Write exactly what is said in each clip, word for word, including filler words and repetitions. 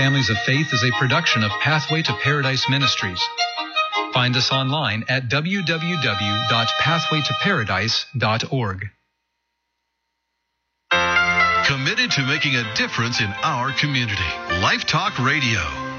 Families of Faith is a production of Pathway to Paradise Ministries. Find us online at w w w dot pathway to paradise dot org. Committed to making a difference in our community. Life Talk Radio.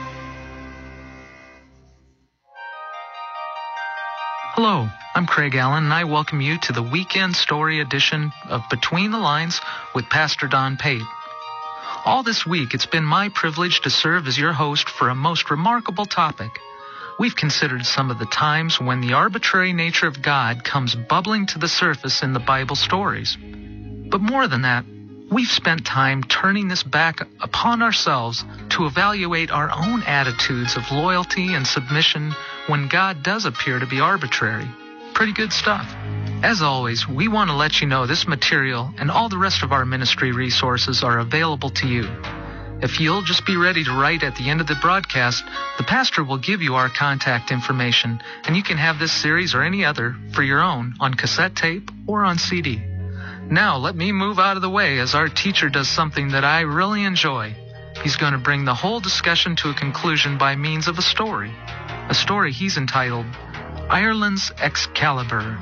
Hello, I'm Craig Allen, and I welcome you to the weekend story edition of Between the Lines with Pastor Don Pate. All this week, it's been my privilege to serve as your host for a most remarkable topic. We've considered some of the times when the arbitrary nature of God comes bubbling to the surface in the Bible stories. But more than that, we've spent time turning this back upon ourselves to evaluate our own attitudes of loyalty and submission when God does appear to be arbitrary. Pretty good stuff. As always, we want to let you know this material and all the rest of our ministry resources are available to you. If you'll just be ready to write at the end of the broadcast, the pastor will give you our contact information, and you can have this series or any other for your own on cassette tape or on C D. Now, let me move out of the way as our teacher does something that I really enjoy. He's going to bring the whole discussion to a conclusion by means of a story. A story he's entitled, Ireland's Excalibur.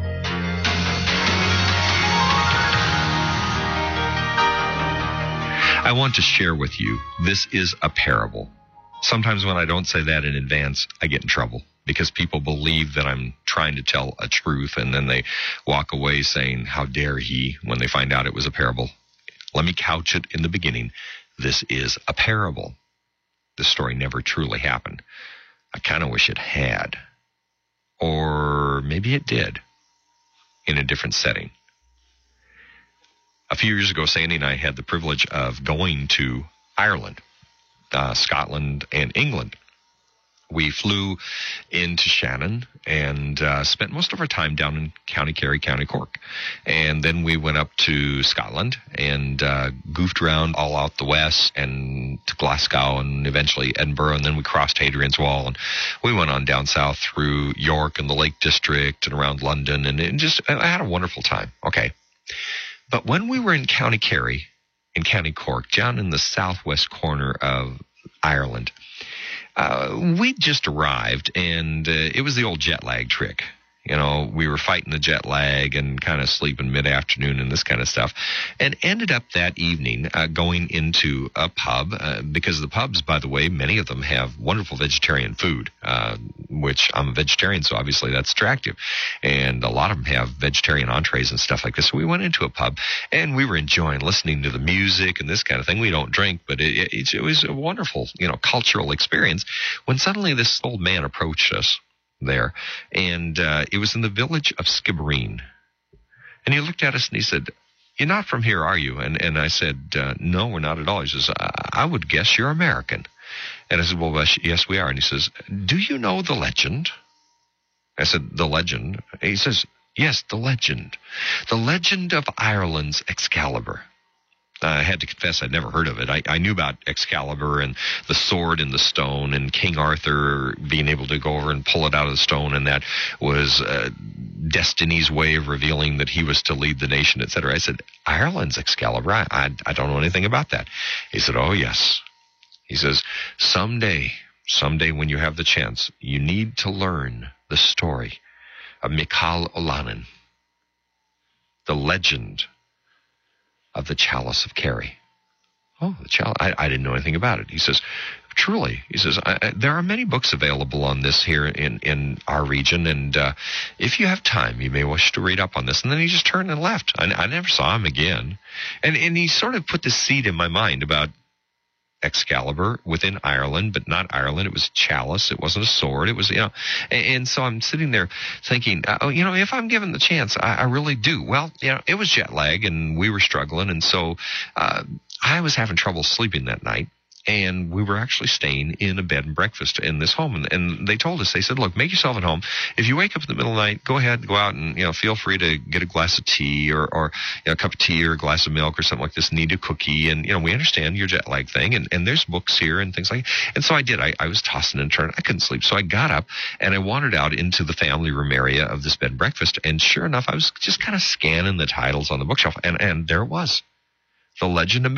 I want to share with you, this is a parable. Sometimes when I don't say that in advance, I get in trouble because people believe that I'm trying to tell a truth, and then they walk away saying, how dare he, when they find out it was a parable. Let me couch it in the beginning. This is a parable. This story never truly happened. I kind of wish it had. Or maybe it did in a different setting. A few years ago, Sandy and I had the privilege of going to Ireland, uh, Scotland, and England. We flew into Shannon and uh, spent most of our time down in County Kerry, County Cork. And then we went up to Scotland and uh, goofed around all out the west and to Glasgow and eventually Edinburgh. And then we crossed Hadrian's Wall and we went on down south through York and the Lake District and around London. And it just, I had a wonderful time. Okay. But when we were in County Kerry, in County Cork, down in the southwest corner of Ireland, uh, we just arrived, and uh, it was the old jet lag trick. You know, we were fighting the jet lag and kind of sleeping mid-afternoon and this kind of stuff, and ended up that evening uh, going into a pub, uh, because the pubs, by the way, many of them have wonderful vegetarian food, uh, which I'm a vegetarian, so obviously that's attractive. And a lot of them have vegetarian entrees and stuff like this. So we went into a pub, and we were enjoying listening to the music and this kind of thing. We don't drink, but it, it, it was a wonderful, you know, cultural experience when suddenly this old man approached us there, and uh, it was in the village of Skibbereen. And he looked at us and he said, "You're not from here, are you?" And and I said, uh, "No, we're not at all." He says, I, I would guess you're American." And I said, "Well, yes, we are." And he says, "Do you know the legend?" I said, "The legend?" And he says, "Yes, the legend. The legend of Ireland's Excalibur." I had to confess I'd never heard of it. I, I knew about Excalibur and the sword and the stone and King Arthur being able to go over and pull it out of the stone, and that was uh, Destiny's way of revealing that he was to lead the nation, et cetera. I said, "Ireland's Excalibur? I, I, I don't know anything about that." He said, "Oh, yes." He says, someday, someday when you have the chance, you need to learn the story of Michal O'Lanan, the legend of the Chalice of Kerry. Oh, the chalice. I, I didn't know anything about it. He says, truly, he says, I, I, there are many books available on this here in, in our region, and uh, if you have time, you may wish to read up on this. And then he just turned and left. I, I never saw him again. And, and he sort of put this seed in my mind about Excalibur within Ireland, but not Ireland. It was chalice. It wasn't a sword. It was, you know, and, and so I'm sitting there thinking, oh, you know, if I'm given the chance, I, I really do. Well, you know, it was jet lag and we were struggling. And so uh, I was having trouble sleeping that night. And we were actually staying in a bed and breakfast in this home. And, and they told us, they said, look, make yourself at home. If you wake up in the middle of the night, go ahead, go out and, you know, feel free to get a glass of tea or, or you know, a cup of tea or a glass of milk or something like this, need a cookie. And, you know, we understand your jet lag thing. And, and there's books here and things like that. And so I did. I, I was tossing and turning. I couldn't sleep. So I got up and I wandered out into the family room area of this bed and breakfast. And sure enough, I was just kind of scanning the titles on the bookshelf. And, and there it was. The Legend of